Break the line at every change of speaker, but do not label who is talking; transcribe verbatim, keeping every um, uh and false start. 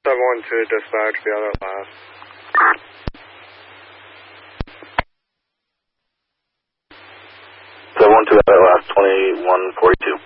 seven one two, dispatch, be on that last.
seven one two, that last, twenty-one forty-two.